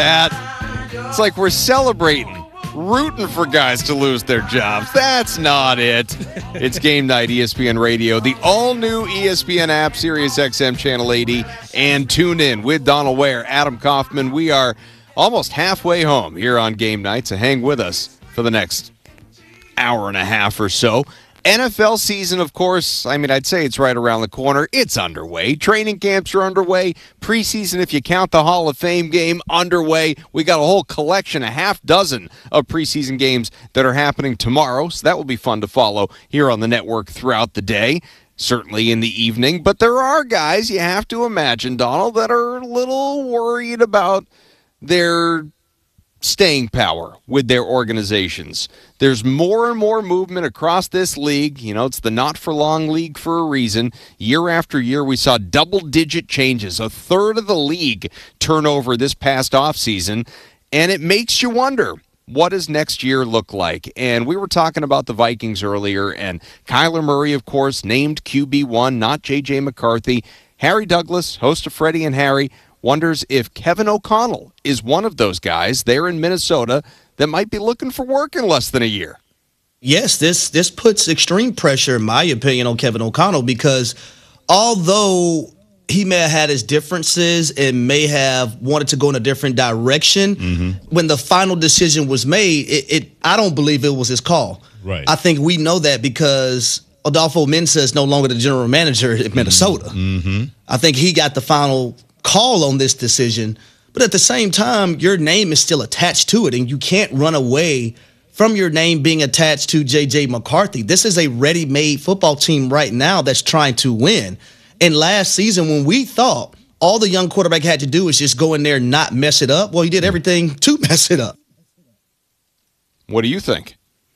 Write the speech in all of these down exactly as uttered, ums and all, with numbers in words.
That it's like we're celebrating, rooting for guys to lose their jobs. That's not it. It's Game Night, E S P N Radio, the all-new E S P N app, Sirius X M Channel eighty, and tune in with Donald Ware, Adam Kaufman. We are almost halfway home here on Game Night, so hang with us for the next hour and a half or so. N F L season, of course, I mean, I'd say it's right around the corner. It's underway. Training camps are underway. Preseason, if you count the Hall of Fame game, underway. We got a whole collection, a half dozen of preseason games that are happening tomorrow, so that will be fun to follow here on the network throughout the day, certainly in the evening. But there are guys, you have to imagine, Donald, that are a little worried about their staying power with their organizations. There's more and more movement across this league. You know, it's the not-for-long league for a reason. Year after year, we saw double-digit changes, a third of the league turnover this past offseason, and it makes you wonder, what does next year look like? And we were talking about the Vikings earlier, and Kyler Murray, of course, named Q B one, not J J McCarthy. Harry Douglas, host of Freddie and Harry, wonders if Kevin O'Connell is one of those guys there in Minnesota that might be looking for work in less than a year. Yes, this this puts extreme pressure, in my opinion, on Kevin O'Connell, because although he may have had his differences and may have wanted to go in a different direction, mm-hmm. when the final decision was made, it, it I don't believe it was his call. Right. I think we know that because Adolfo Mensa is no longer the general manager at Minnesota. Mm-hmm. I think he got the final call on this decision, but at the same time, your name is still attached to it, and you can't run away from your name being attached to J J McCarthy. This is a ready-made football team right now that's trying to win. And last season, when we thought all the young quarterback had to do is just go in there and not mess it up, well, he did everything to mess it up. What do you think?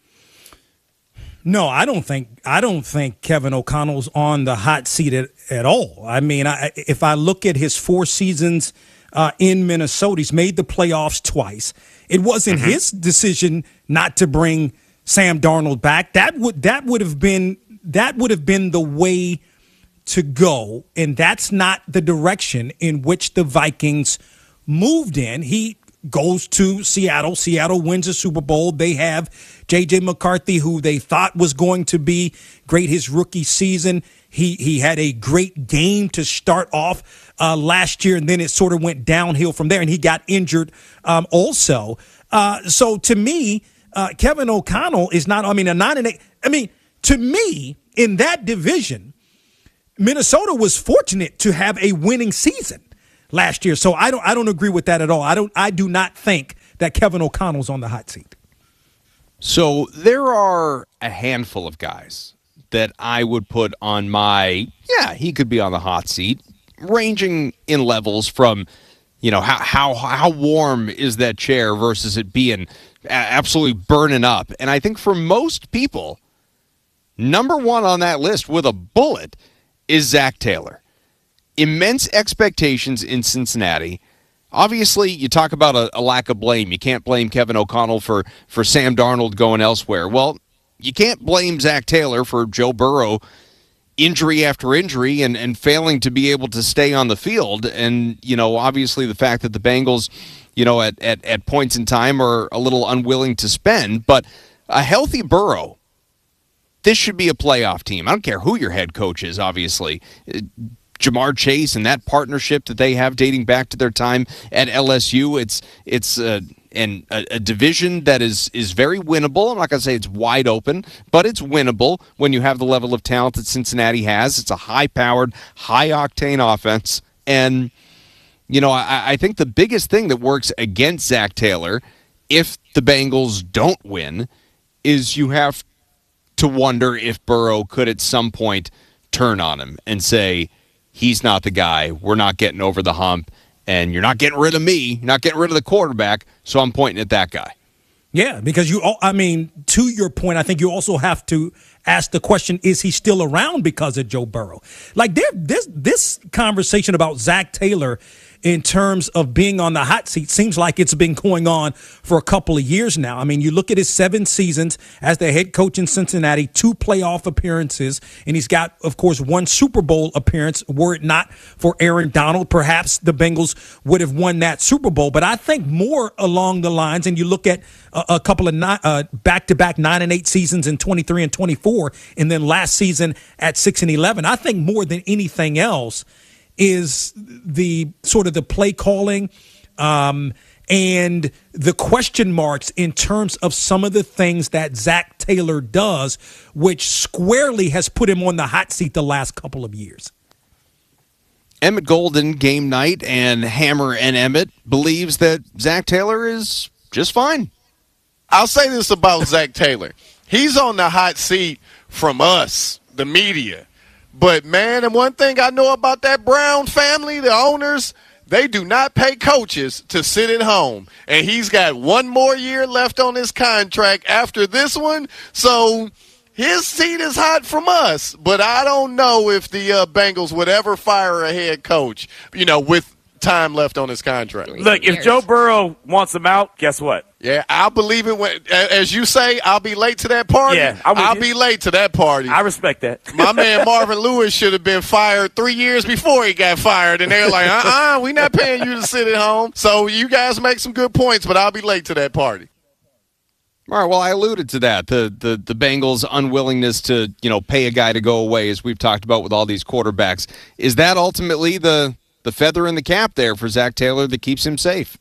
No, I don't think I don't think Kevin O'Connell's on the hot seat at, at all. I mean, I, if I look at his four seasons uh, in Minnesota, he's made the playoffs twice. It wasn't mm-hmm. his decision not to bring Sam Darnold back. That would that would have been that would have been the way to go, and that's not the direction in which the Vikings moved in. He goes to Seattle. Seattle wins a Super Bowl. They have J J McCarthy, who they thought was going to be great his rookie season. He he had a great game to start off uh, last year, and then it sort of went downhill from there, and he got injured um, also. Uh, so to me, uh, Kevin O'Connell is not, I mean, a nine and eight. I mean, to me, in that division, Minnesota was fortunate to have a winning season last year. So I don't I don't agree with that at all. I don't I do not think that Kevin O'Connell's on the hot seat. So there are a handful of guys that I would put on my, yeah, he could be on the hot seat, ranging in levels from, you know, how how how warm is that chair versus it being absolutely burning up. And I think for most people, number one on that list with a bullet is Zach Taylor. Immense expectations in Cincinnati. Obviously, you talk about a, a lack of blame. You can't blame Kevin O'Connell for, for Sam Darnold going elsewhere. Well, you can't blame Zach Taylor for Joe Burrow injury after injury and, and failing to be able to stay on the field. And, you know, obviously the fact that the Bengals, you know, at, at, at points in time are a little unwilling to spend. But a healthy Burrow, this should be a playoff team. I don't care who your head coach is, obviously. Jamar Chase and that partnership that they have dating back to their time at L S U, it's it's uh, an, a, a division that is is very winnable. I'm not going to say it's wide open, but it's winnable when you have the level of talent that Cincinnati has. It's a high-powered, high-octane offense. And, you know, I, I think the biggest thing that works against Zach Taylor, if the Bengals don't win, is you have to wonder if Burrow could at some point turn on him and say, he's not the guy, we're not getting over the hump, and you're not getting rid of me, you're not getting rid of the quarterback, so I'm pointing at that guy. Yeah, because you, I mean, to your point, I think you also have to ask the question, is he still around because of Joe Burrow? Like, there, this, this conversation about Zach Taylor in terms of being on the hot seat seems like it's been going on for a couple of years now. I mean, you look at his seven seasons as the head coach in Cincinnati, two playoff appearances, and he's got, of course, one Super Bowl appearance. Were it not for Aaron Donald, perhaps the Bengals would have won that Super Bowl. But I think more along the lines, and you look at a, a couple of nine, uh, back-to-back nine and eight seasons in twenty-three and twenty-four, and then last season at six and eleven. I think more than anything else is the sort of the play calling um, and the question marks in terms of some of the things that Zac Taylor does, which squarely has put him on the hot seat the last couple of years. Emmett Golden, Game Night, and Hammer and Emmett believes that Zac Taylor is just fine. I'll say this about Zac Taylor. He's on the hot seat from us, the media. But, man, and one thing I know about that Brown family, the owners, they do not pay coaches to sit at home. And he's got one more year left on his contract after this one. So his seat is hot from us. But I don't know if the uh, Bengals would ever fire a head coach, you know, with time left on his contract. Look, if Joe Burrow wants him out, guess what? Yeah, I'll believe it when, as you say, I'll be late to that party. Yeah, I'll be late to that party. I respect that. My man Marvin Lewis should have been fired three years before he got fired, and they're like, uh-uh, we're not paying you to sit at home. So you guys make some good points, but I'll be late to that party. All right, well, I alluded to that, the the the Bengals' unwillingness to, you know, pay a guy to go away, as we've talked about with all these quarterbacks. Is that ultimately the the feather in the cap there for Zac Taylor that keeps him safe?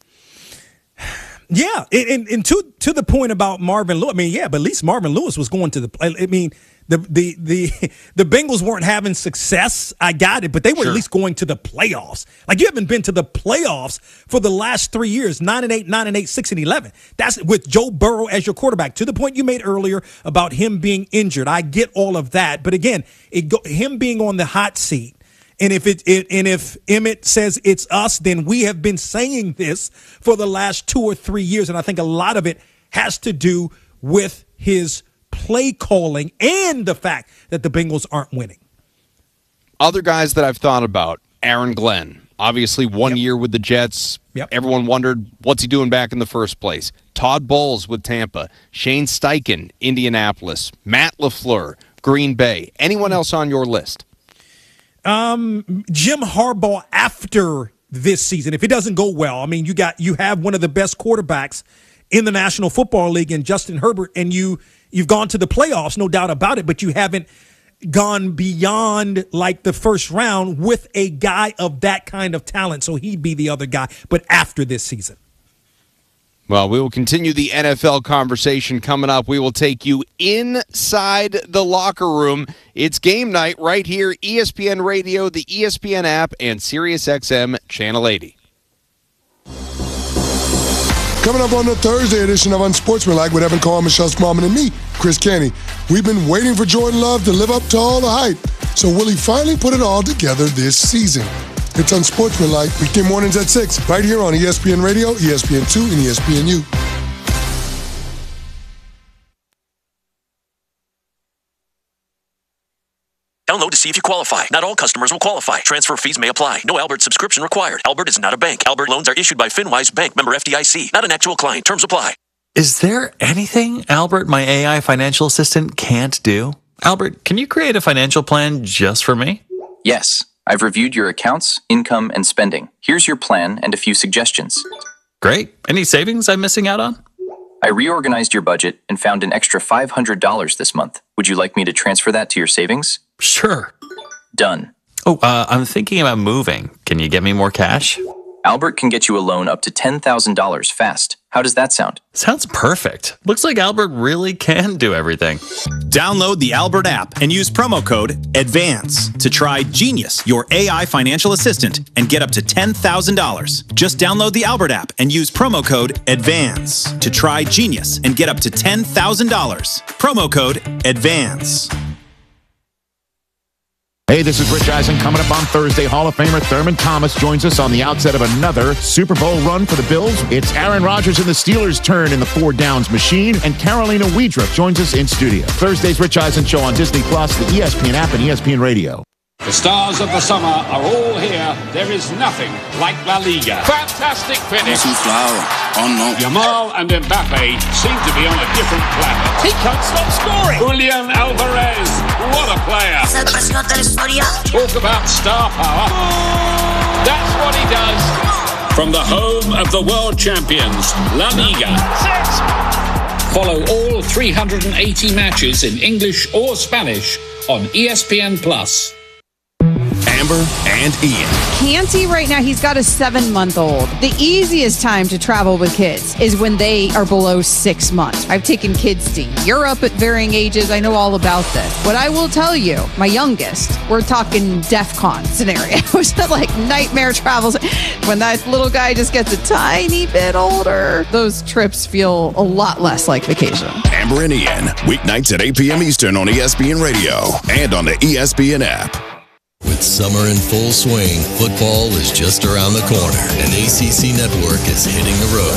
Yeah, and, and to to the point about Marvin Lewis, I mean, yeah, but at least Marvin Lewis was going to the play. I mean, the the the the Bengals weren't having success. I got it, but they were Sure. at least going to the playoffs. Like, you haven't been to the playoffs for the last three years, nine and eight, nine and eight, six and eleven. That's with Joe Burrow as your quarterback. To the point you made earlier about him being injured, I get all of that, but again, it go, him being on the hot seat. And if it, it and if Emmett says it's us, then we have been saying this for the last two or three years. And I think a lot of it has to do with his play calling and the fact that the Bengals aren't winning. Other guys that I've thought about, Aaron Glenn, obviously one Yep. year with the Jets. Yep. Everyone wondered, what's he doing back in the first place? Todd Bowles with Tampa, Shane Steichen, Indianapolis, Matt LaFleur, Green Bay. Anyone else on your list? Um, Jim Harbaugh after this season, if it doesn't go well, I mean, you got you have one of the best quarterbacks in the National Football League in Justin Herbert, and you you've gone to the playoffs, no doubt about it, but you haven't gone beyond like the first round with a guy of that kind of talent. So he'd be the other guy, but after this season. Well, we will continue the N F L conversation coming up. We will take you inside the locker room. It's game night right here, E S P N Radio, the E S P N app, and Sirius X M Channel eighty. Coming up on the Thursday edition of Unsportsmanlike with Evan Carr, Michelle Smallman, and me, Chris Kenny. We've been waiting for Jordan Love to live up to all the hype. So will he finally put it all together this season? It's Unsportsmanlike, weekday mornings at six, right here on E S P N Radio, E S P N two, and E S P N U. Download to see if you qualify. Not all customers will qualify. Transfer fees may apply. No Albert subscription required. Albert is not a bank. Albert loans are issued by FinWise Bank, member F D I C. Not an actual client. Terms apply. Is there anything Albert, my A I financial assistant, can't do? Albert, can you create a financial plan just for me? Yes. I've reviewed your accounts, income, and spending. Here's your plan and a few suggestions. Great. Any savings I'm missing out on? I reorganized your budget and found an extra five hundred dollars this month. Would you like me to transfer that to your savings? Sure. Done. Oh, uh, I'm thinking about moving. Can you get me more cash? Albert can get you a loan up to ten thousand dollars fast. How does that sound? Sounds perfect. Looks like Albert really can do everything. Download the Albert app and use promo code ADVANCE to try Genius, your A I financial assistant, and get up to ten thousand dollars. Just download the Albert app and use promo code ADVANCE to try Genius and get up to ten thousand dollars. Promo code ADVANCE. Hey, this is Rich Eisen. Coming up on Thursday, Hall of Famer Thurman Thomas joins us on the outset of another Super Bowl run for the Bills. It's Aaron Rodgers and the Steelers' turn in the four downs machine, and Carolina Wiedrup joins us in studio. Thursday's Rich Eisen Show on Disney Plus, the E S P N app, and E S P N Radio. The stars of the summer are all here. There is nothing like La Liga. Fantastic finish. Oh no. Yamal and Mbappe seem to be on a different planet. He can't stop scoring. Julian Alvarez, what a player. Talk about star power. That's what he does. From the home of the world champions, La Liga. Follow all three hundred eighty matches in English or Spanish on E S P N Plus. Amber and Ian. Canty right now, he's got a seven-month-old. The easiest time to travel with kids is when they are below six months. I've taken kids to Europe at varying ages. I know all about this. What I will tell you, my youngest, we're talking DEFCON scenarios, like nightmare travels. When that little guy just gets a tiny bit older, those trips feel a lot less like vacation. Amber and Ian, weeknights at eight p.m. Eastern on E S P N Radio and on the E S P N app. With summer in full swing, football is just around the corner, and A C C Network is hitting the road.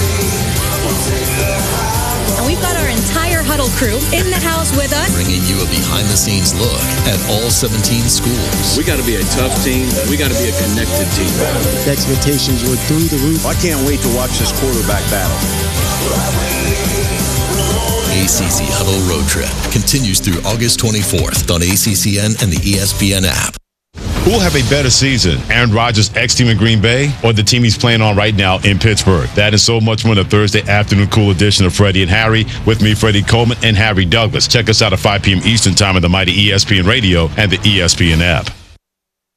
And we've got our entire Huddle crew in the house with us, bringing you a behind-the-scenes look at all seventeen schools. We got to be a tough team. We got to be a connected team. The expectations were through the roof. I can't wait to watch this quarterback battle. A C C Huddle Road Trip continues through August twenty-fourth on A C C N and the E S P N app. Who will have a better season, Aaron Rodgers' ex-team in Green Bay or the team he's playing on right now in Pittsburgh? That and so much more in the Thursday afternoon cool edition of Freddie and Harry. With me, Freddie Coleman and Harry Douglas. Check us out at five p.m. Eastern Time on the mighty E S P N Radio and the E S P N app.